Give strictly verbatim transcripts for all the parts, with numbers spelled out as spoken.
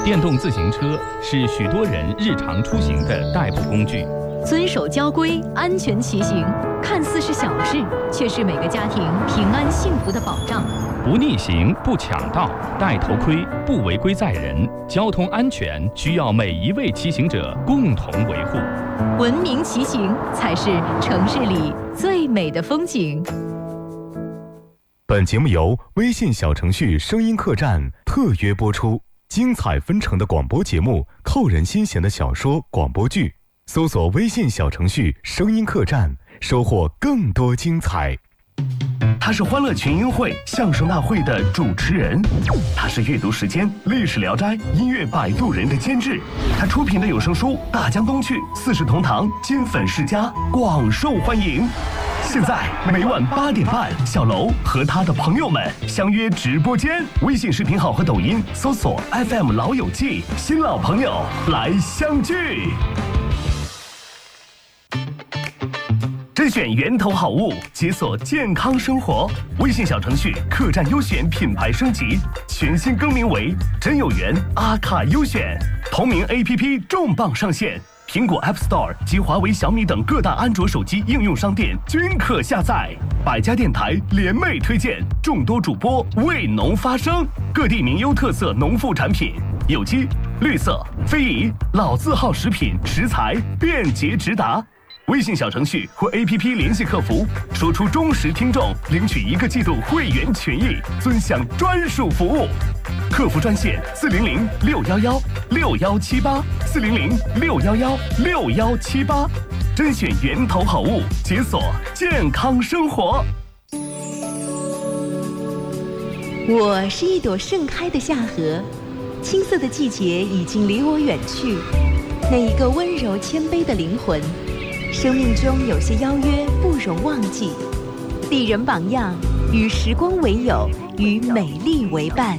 电动自行车是许多人日常出行的代步工具。 遵守交规，安全骑行，看似是小事，却是每个家庭平安幸福的保障。 不逆行，不抢道，戴头盔，不违规载人，交通安全需要每一位骑行者共同维护。 文明骑行才是城市里最美的风景。 本节目由微信小程序声音客栈特约播出，精彩纷呈的广播节目，扣人心弦的小说广播剧，搜索微信小程序声音客栈，收获更多精彩。 他是欢乐群英会相声大会的主持人，他是阅读时间历史聊斋音乐摆渡人的监制，他出品的有声书《大江东去》四世同堂金粉世家广受欢迎。现在每晚八点半，小楼和他的朋友们相约直播间，微信视频号和抖音搜索 F M 老友记，新老朋友来相聚。甄选源头好物，解锁健康生活。微信小程序客栈优选品牌升级，全新更名为真有缘阿卡优选。同名 A P P 重磅上线，苹果 App Store 及华为、小米等各大安卓手机应用商店均可下载。百家电台联袂推荐，众多主播为农发声，各地名优特色农副产品，有机、绿色、非遗、老字号食品食材便捷直达。微信小程序或 A P P 联系客服，说出忠实听众，领取一个季度会员权益，尊享专属服务。客服专线四零零六幺幺六幺七八四零零六幺幺六幺七八，甄选源头好物，解锁健康生活。 我是一朵盛开的夏荷，青涩的季节已经离我远去，那一个温柔谦卑的灵魂。生命中有些邀约不容忘记，丽人榜样，与时光为友，与美丽为伴。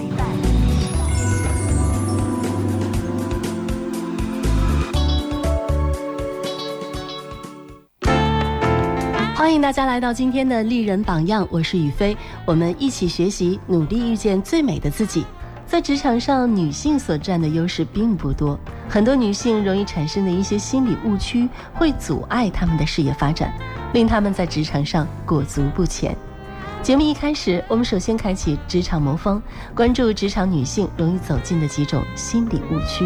欢迎大家来到今天的丽人榜样，我是雨飞，我们一起学习，努力遇见最美的自己。在职场上，女性所占的优势并不多，很多女性容易产生的一些心理误区会阻碍她们的事业发展，令她们在职场上裹足不前。节目一开始，我们首先开启职场魔方，关注职场女性容易走进的几种心理误区。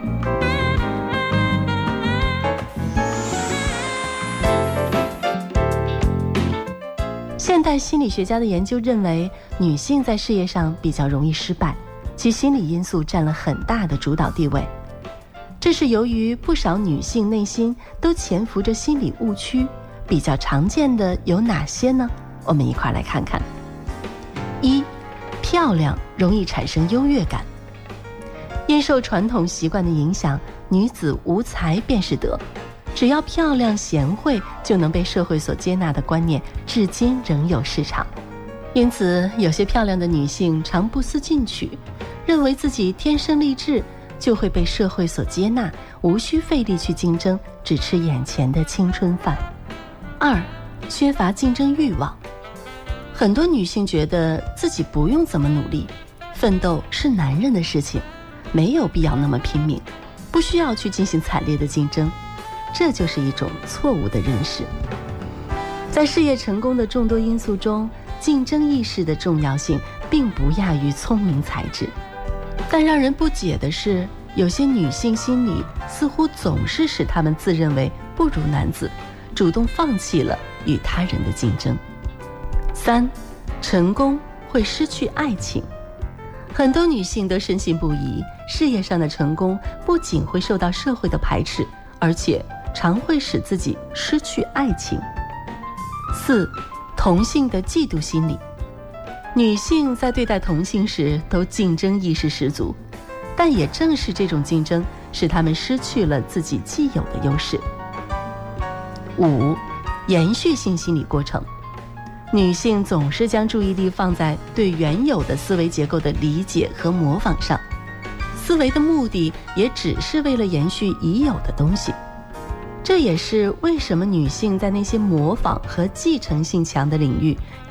现代心理学家的研究认为，女性在事业上比较容易失败，其心理因素占了很大的主导地位。这是由于不少女性内心都潜伏着心理误区，比较常见的有哪些呢？我们一块来看看。一，漂亮容易产生优越感。因受传统习惯的影响，女子无才便是德，只要漂亮贤惠就能被社会所接纳的观念至今仍有市场。因此有些漂亮的女性常不思进取，认为自己天生丽质，就会被社会所接纳，无需费力去竞争，只吃眼前的青春饭。二，缺乏竞争欲望。很多女性觉得自己不用怎么努力，奋斗是男人的事情，没有必要那么拼命，不需要去进行惨烈的竞争，这就是一种错误的认识。在事业成功的众多因素中，竞争意识的重要性并不亚于聪明才智。但让人不解的是，有些女性心理似乎总是使她们自认为不如男子，主动放弃了与他人的竞争。三，成功会失去爱情。很多女性都深信不疑，事业上的成功不仅会受到社会的排斥，而且常会使自己失去爱情。四，同性的嫉妒心理。女性在对待同性时都竞争意识十足，但也正是这种竞争使她们失去了自己既有的优势。五，延续性心理过程。女性总是将注意力放在对原有的思维结构的理解和模仿上，思维的目的也只是为了延续已有的东西。这也是为什么女性在那些模仿和继承性强的领域